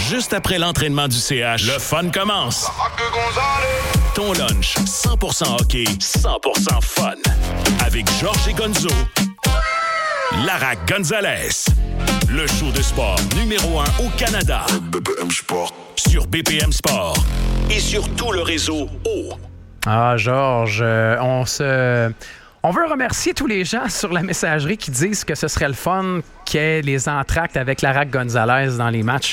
Juste après l'entraînement du CH, le fun commence. Ton lunch, 100% hockey, 100% fun. Avec Georges et Gonzo, Lara Gonzalez. Le show de sport numéro 1 au Canada. BPM Sport. Sur BPM Sport. Et sur tout le réseau O. Ah, Georges, on veut remercier tous les gens sur la messagerie qui disent que ce serait le fun qu'il y ait les entractes avec Lara Gonzalez dans les matchs.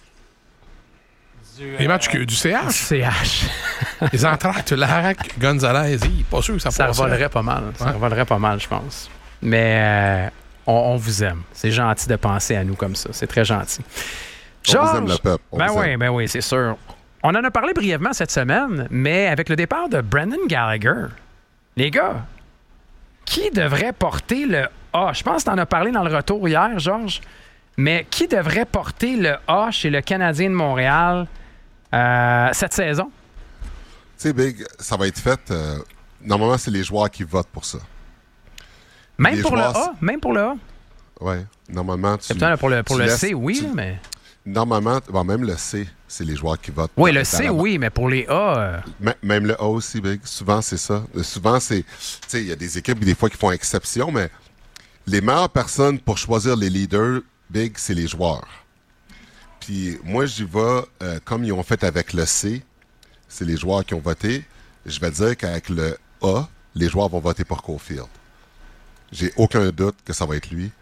Les matchs du CH? CH. Les entractes, Larac, Gonzalez, pas sûr que ça passerait. Ça revolerait pas mal. Ça revolerait pas mal, je pense. Mais on vous aime. C'est gentil de penser à nous comme ça. C'est très gentil. Georges, on vous aime le peuple. Ben oui, c'est sûr. On en a parlé brièvement cette semaine, mais avec le départ de Brendan Gallagher, les gars, qui devrait porter le A? Je pense que tu en as parlé dans le retour hier, Georges, mais qui devrait porter le A chez le Canadien de Montréal cette saison? Tu sais, Big, ça va être fait. Normalement, c'est les joueurs qui votent pour ça. Même pour le A? Même pour le A? Oui, normalement. Pour le C, oui, mais... Normalement, même le C, c'est les joueurs qui votent. Oui, le C, oui, mais pour les A... Même le A aussi, Big. Souvent, c'est ça. Souvent, c'est... Tu sais, il y a des équipes, des fois, qui font exception, mais les meilleures personnes pour choisir les leaders, Big, c'est les joueurs. Puis moi, j'y vais comme ils ont fait avec le C. C'est les joueurs qui ont voté. Je vais dire qu'avec le A, les joueurs vont voter pour Caulfield. J'ai aucun doute que ça va être lui.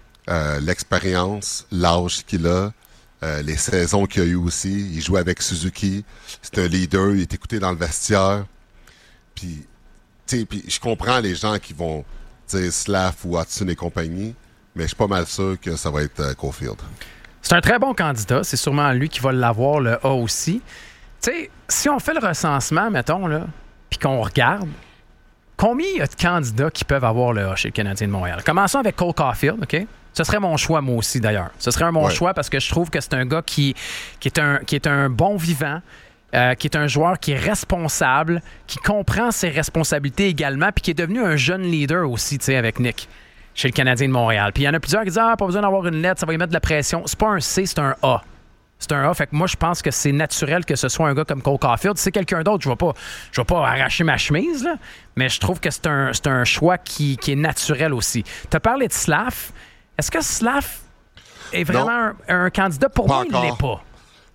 L'expérience, l'âge qu'il a, les saisons qu'il a eues aussi. Il joue avec Suzuki. C'est un leader. Il est écouté dans le vestiaire. Puis, tu sais, je comprends les gens qui vont dire Slav ou Hudson et compagnie, mais je suis pas mal sûr que ça va être Caulfield. C'est un très bon candidat. C'est sûrement lui qui va l'avoir, le A aussi. Tu sais, si on fait le recensement, mettons, là, puis qu'on regarde, combien il y a de candidats qui peuvent avoir le A chez le Canadien de Montréal? Commençons avec Cole Caulfield, OK? Ce serait mon choix, moi aussi, d'ailleurs. Ce serait mon choix parce que je trouve que c'est un gars qui est un bon vivant, qui est un joueur qui est responsable, qui comprend ses responsabilités également, puis qui est devenu un jeune leader aussi, tu sais, avec Nick, chez le Canadien de Montréal. Puis il y en a plusieurs qui disent « Ah, pas besoin d'avoir une lettre, ça va y mettre de la pression. » C'est pas un C, c'est un A. C'est un A. Fait que moi, je pense que c'est naturel que ce soit un gars comme Cole Caulfield. Si c'est quelqu'un d'autre, je vais pas arracher ma chemise, là, mais je trouve que c'est un choix qui est naturel aussi. Tu as parlé de Slav. Est-ce que Slav est vraiment un candidat? Pour moi, il ne l'est pas.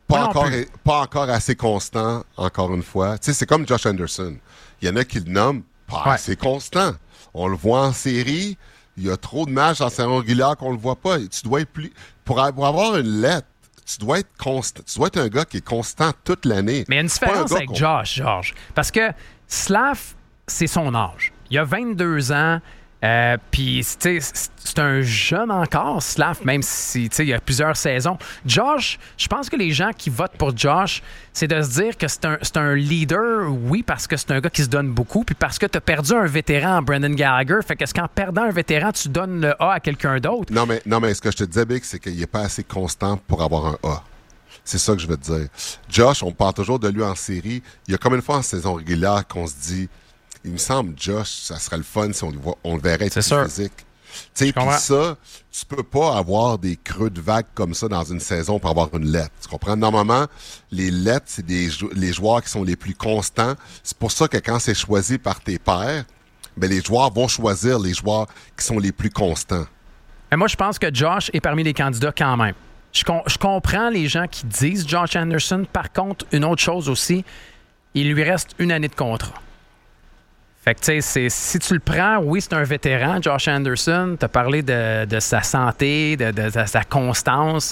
Pas encore assez constant, encore une fois. Tu sais, c'est comme Josh Anderson. Il y en a qui le nomment pas assez constant. On le voit en série. Il y a trop de matchs en saison régulière qu'on le voit pas. Tu dois être plus... Pour avoir une lettre, tu dois être constant. Tu dois être un gars qui est constant toute l'année. Mais il y a une différence avec Josh, Georges. Parce que Slav, c'est son âge. Il a 22 ans. Puis, c'est un jeune encore, Slav, même si il y a plusieurs saisons. Josh, je pense que les gens qui votent pour Josh, c'est de se dire que c'est un leader, oui, parce que c'est un gars qui se donne beaucoup, puis parce que tu as perdu un vétéran, Brendan Gallagher. Fait qu'est-ce qu'en perdant un vétéran, tu donnes le A à quelqu'un d'autre? Non, mais ce que je te disais, Big, c'est qu'il n'est pas assez constant pour avoir un A. C'est ça que je veux te dire. Josh, on parle toujours de lui en série. Il y a combien de fois en saison régulière qu'on se dit... Il me semble, Josh, ça serait le fun si on le verrait être plus physique. Tu sais, puis ça, tu peux pas avoir des creux de vague comme ça dans une saison pour avoir une lettre. Tu comprends? Normalement, les lettres, c'est les joueurs qui sont les plus constants. C'est pour ça que quand c'est choisi par tes pairs, ben les joueurs vont choisir les joueurs qui sont les plus constants. Mais moi, je pense que Josh est parmi les candidats quand même. Je comprends les gens qui disent Josh Anderson. Par contre, une autre chose aussi, il lui reste 1 année de contrat. Fait que, tu sais, si tu le prends, oui, c'est un vétéran, Josh Anderson. Tu as parlé de sa santé, de sa constance.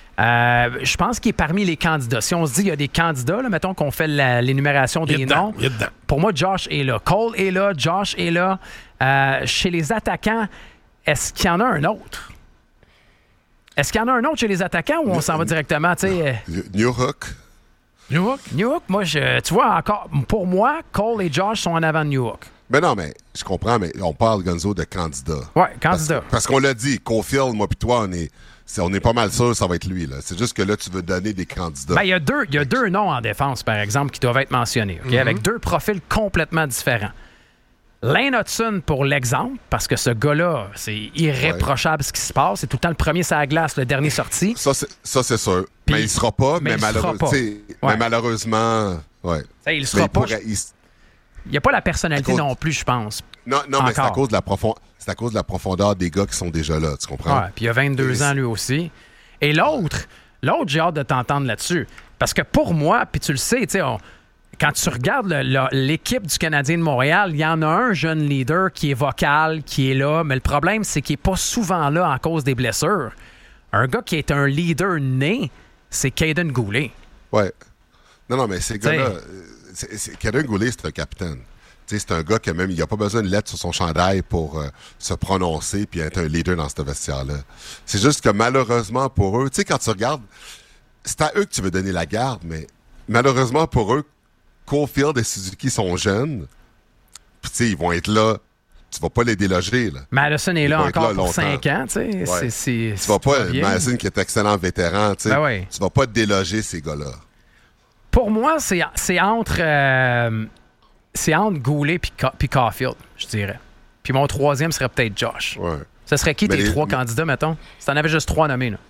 Je pense qu'il est parmi les candidats. Si on se dit qu'il y a des candidats, là, mettons qu'on fait l'énumération des noms. Pour moi, Josh est là. Cole est là. Josh est là. Chez les attaquants, est-ce qu'il y en a un autre? Est-ce qu'il y en a un autre chez les attaquants ou on s'en va directement, tu sais? Newhook. Newhook, moi, tu vois, encore, pour moi, Cole et Josh sont en avant de Newhook. Ben non, mais je comprends, mais on parle, Gonzo, de candidat. Oui, candidat. Parce qu'on l'a dit, Caulfield, moi puis toi, on est pas mal sûr que ça va être lui. Là. C'est juste que là, tu veux donner des candidats. Ben, il y a deux noms en défense, par exemple, qui doivent être mentionnés, okay? Avec 2 profils complètement différents. Lane Hudson pour l'exemple, parce que ce gars-là, c'est irréprochable ce qui se passe. C'est tout le temps le premier sur la glace, le dernier sorti. Ça, c'est sûr. Puis, mais il sera pas, mais malheureusement, ouais. Il ne sera pas. Il n'y a pas la personnalité non plus, je pense. Non, mais c'est à cause de la profondeur des gars qui sont déjà là, tu comprends? Ouais, puis il a 22 ans lui aussi. Et l'autre, j'ai hâte de t'entendre là-dessus. Parce que pour moi, puis tu le sais, tu sais, quand tu regardes l'équipe du Canadien de Montréal, il y en a un jeune leader qui est vocal, qui est là, mais le problème, c'est qu'il n'est pas souvent là à cause des blessures. Un gars qui est un leader né, c'est Caden Goulet. Ouais. Non, mais ces gars-là, Caden Goulet, c'est un capitaine. T'sais, c'est un gars qui même, il n'a pas besoin de lettre sur son chandail pour se prononcer puis être un leader dans ce vestiaire-là. C'est juste que malheureusement pour eux, tu sais, quand tu regardes, c'est à eux que tu veux donner la garde, mais malheureusement pour eux, Caulfield et Suzuki sont jeunes. Puis, tu sais, ils vont être là. Tu vas pas les déloger, là. Madison est là encore pour 5 ans, tu sais. Ouais. Tu vas pas, Madison qui est excellent vétéran, tu sais. Ouais. Tu vas pas déloger ces gars-là. Pour moi, c'est entre Goulet puis Caulfield, je dirais. Puis mon troisième serait peut-être Josh. Ouais. Ce serait qui tes trois candidats, mettons? Si t'en avais juste 3 nommés, là.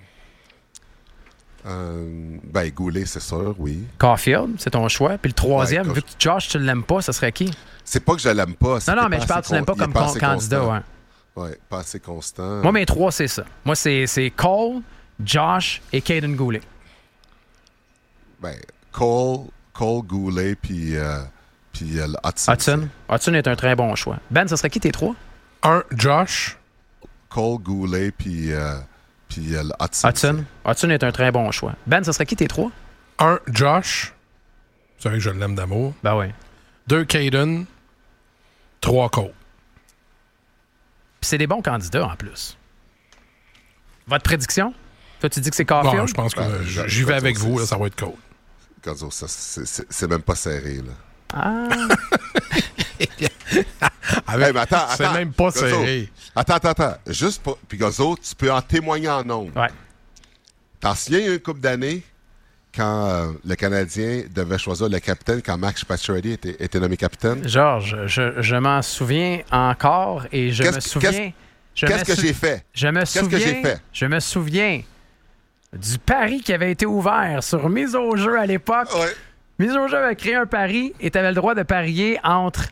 Goulet, c'est sûr, oui. Caulfield, c'est ton choix. Puis le troisième, vu que Josh, tu l'aimes pas, ce serait qui? C'est pas que je l'aime pas. Non, mais je parle, tu l'aimes pas comme candidat, ouais. Ouais, pas assez constant. Moi, mes 3, c'est ça. Moi, c'est Cole, Josh et Caden Goulet. Cole, Goulet, puis Hudson. Hudson est un très bon choix. Ben, ce serait qui tes 3? 1, Josh. Cole, Goulet, puis Hudson. Hudson est un très bon choix. Ben, ce serait qui tes 3? 1, Josh. Vous savez que je l'aime d'amour. Ben oui. 2, Caden. 3, Cole. Puis c'est des bons candidats en plus. Votre prédiction? Toi, tu dis que c'est Caulfield? Bon, je pense que j'y vais avec vous, là, ça va être Cole. Gonzo, c'est même pas serré, là. Ah! Avec, mais attends, c'est même pas Gonzo, serré. Attends. Juste pour... Puis Gonzo, tu peux en témoigner en nombre. Ouais. T'en souviens, il y a une couple d'années, quand le Canadien devait choisir le capitaine, quand Max Pacioretty était nommé capitaine? Georges, je m'en souviens encore et je me souviens... Qu'est-ce que j'ai fait? Je me souviens du pari qui avait été ouvert sur mise au jeu à l'époque. Ouais. Mise au jeu avait créé un pari et tu avais le droit de parier entre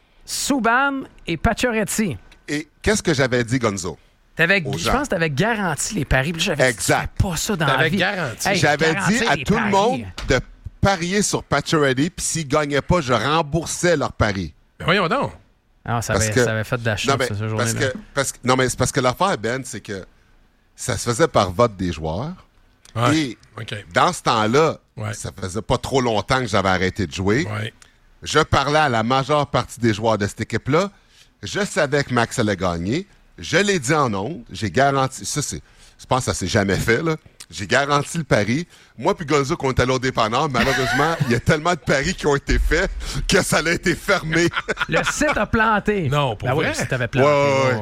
Subban et Pacioretty. Et qu'est-ce que j'avais dit, Gonzo? Je pense que tu avais garanti les paris. J'avais dit, pas ça dans la vie. Garanti. J'avais dit à tout le monde de parier sur Pacioretty, puis s'ils ne gagnaient pas, je remboursais leur pari. Mais voyons donc. Ah, ça avait fait de la chute, cette journée-là. Non, mais c'est parce que l'affaire, Ben, c'est que ça se faisait par vote des joueurs. Ouais. Et dans ce temps-là, ouais, ça faisait pas trop longtemps que j'avais arrêté de jouer. Ouais. Je parlais à la majeure partie des joueurs de cette équipe-là. Je savais que Max allait gagner. Je l'ai dit en ondes. J'ai garanti... Je pense que ça s'est jamais fait, là. J'ai garanti le pari. Moi puis Gonzo, quand on est allé au dépanneur, malheureusement, il y a tellement de paris qui ont été faits que ça a été fermé. Le site a planté. Non, pour vrai? Oui, le site avait planté.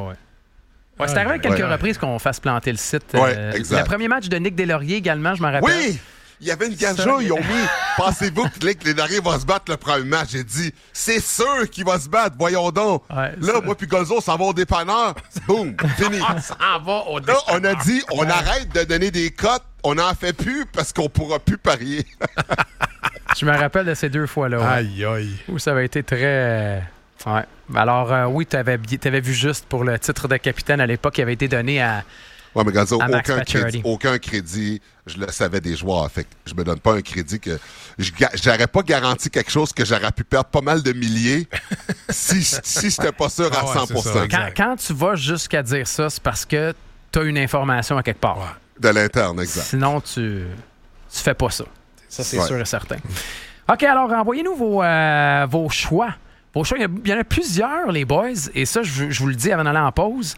Ouais, c'est arrivé à quelques reprises qu'on fasse planter le site. Exact. Le premier match de Nick Deslauriers également, je m'en rappelle. Oui! Il y avait une gageure, ils ont mis « Pensez-vous que Nick Deslauriers va se battre le premier match? » J'ai dit « C'est sûr qu'il va se battre, voyons donc! Ouais, là, moi puis Gonzo, on s'en va au dépanneur. Boum, fini. On s'en va au dépanneur. Là, on a dit, on arrête de donner des cotes, on n'en fait plus parce qu'on pourra plus parier. Je me rappelle de ces 2 fois-là. Ouais. Aïe, aïe. Où ça avait été très... Ouais. Alors, oui, tu avais vu juste pour le titre de capitaine à l'époque qui avait été donné à... Ouais, mais Gonzo, aucun crédit, je le savais des joueurs. Fait que je me donne pas un crédit que... J'aurais pas garanti quelque chose que j'aurais pu perdre pas mal de milliers si j'étais pas sûr à 100%. Quand tu vas jusqu'à dire ça, c'est parce que tu as une information à quelque part. Ouais. De l'interne, exact. Sinon, tu fais pas ça. Ça, c'est sûr et certain. OK, alors, envoyez-nous vos choix. Vos choix, il y en a plusieurs, les boys, et ça, je vous le dis avant d'aller en pause.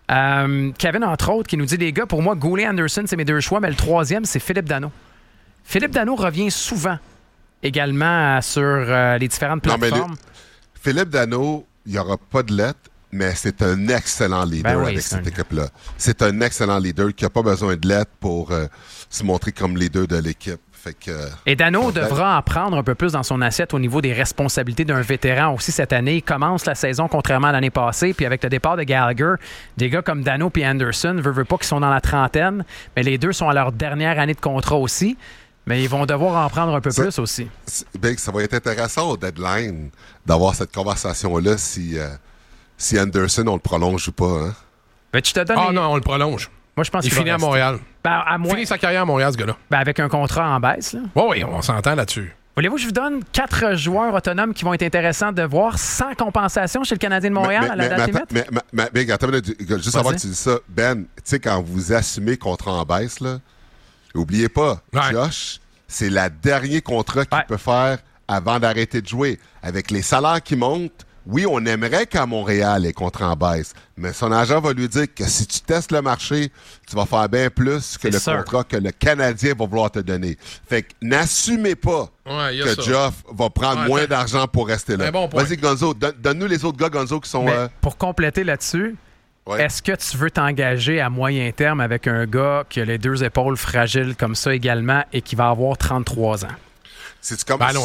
Kevin, entre autres, qui nous dit, les gars, pour moi, Goulet Anderson, c'est mes 2 choix, mais le troisième, c'est Philippe Danault. Philippe Danault revient souvent également sur les différentes plateformes. Philippe Danault, il n'y aura pas de lettre, mais c'est un excellent leader avec cette équipe-là. C'est un excellent leader qui n'a pas besoin de lettre pour se montrer comme leader de l'équipe. Fait que, Et Dano devra en prendre un peu plus dans son assiette au niveau des responsabilités d'un vétéran aussi cette année. Il commence la saison contrairement à l'année passée. Puis avec le départ de Gallagher, des gars comme Dano et Anderson, veut pas qu'ils sont dans la trentaine, mais les deux sont à leur dernière année de contrat aussi. Mais ils vont devoir en prendre un peu plus aussi. Ça va être intéressant au deadline d'avoir cette conversation-là si Anderson, on le prolonge ou pas. Hein? Ben, tu te donnes non, on le prolonge. Moi, je pense il finit à Montréal. Il finit sa carrière à Montréal, ce gars-là. Avec un contrat en baisse. Là. Oui, on s'entend là-dessus. Voulez-vous que je vous donne 4 joueurs autonomes qui vont être intéressants de voir sans compensation chez le Canadien de Montréal à la date limite? Mais attends, juste avant que tu dises ça, Ben, tu sais, quand vous assumez contrat en baisse, là, n'oubliez pas, Josh, c'est le dernier contrat qu'il peut faire avant d'arrêter de jouer. Avec les salaires qui montent, oui, on aimerait qu'à Montréal, les contrats en baisse, mais son agent va lui dire que si tu testes le marché, tu vas faire bien plus que contrat que le Canadien va vouloir te donner. Fait que n'assumez pas que Geoff va prendre moins d'argent pour rester là. Bon vas-y, Gonzo, donne-nous les autres gars, Gonzo, qui sont... Pour compléter là-dessus, est-ce que tu veux t'engager à moyen terme avec un gars qui a les 2 épaules fragiles comme ça également et qui va avoir 33 ans? Non,